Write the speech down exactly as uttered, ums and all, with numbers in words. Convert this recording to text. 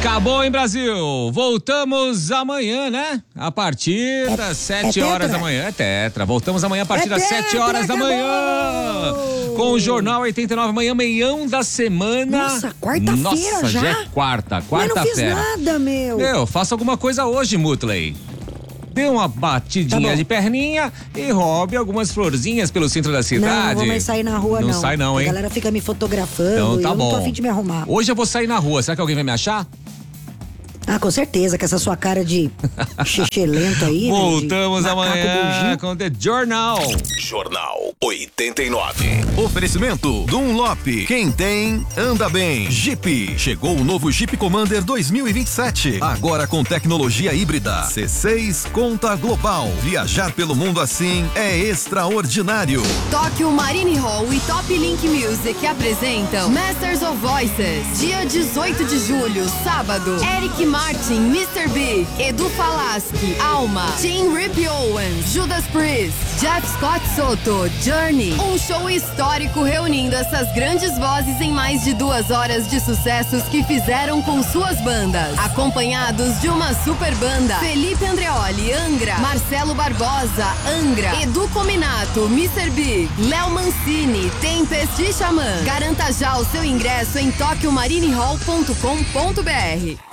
Acabou, hein, Brasil? Voltamos amanhã, né? A partir é, das sete é horas da manhã. É tetra. Voltamos amanhã a partir é das tetra, sete horas acabou. da manhã. Com o Jornal oitenta e nove, amanhã, meião da semana. Nossa, quarta-feira Nossa, já? já é quarta, quarta-feira. Mas não fiz nada, meu. Meu, faça alguma coisa hoje, Mutley. Dê uma batidinha tá de perninha e roube algumas florzinhas pelo centro da cidade. Não, vou mais sair na rua, não. Não sai não, hein? A galera fica me fotografando então, tá e eu bom. não tô a fim de me arrumar. Hoje eu vou sair na rua, será que alguém vai me achar? Ah, com certeza, com essa sua cara de xixelento aí. Voltamos né, amanhã com The Jornal. Jornal oitenta e nove. Oferecimento Dunlop. Quem tem, anda bem. Jeep. Chegou o novo Jeep Commander dois mil e vinte e sete. Agora com tecnologia híbrida. C seis Conta Global. Viajar pelo mundo assim é extraordinário. Tóquio Marine Hall e Top Link Music apresentam Masters of Voices. Dia dezoito de julho, sábado. Eric Martin, mister Big, Edu Falaschi, Alma, Tim Rip Owens, Judas Priest, Jeff Scott Soto, Journey. Um show histórico reunindo essas grandes vozes em mais de duas horas de sucessos que fizeram com suas bandas. Acompanhados de uma super banda: Felipe Andreoli, Angra, Marcelo Barbosa, Angra, Edu Cominato, mister Big, Léo Mancini, Tempest e Xamã. Garanta já o seu ingresso em tóquio marine hall ponto com ponto br.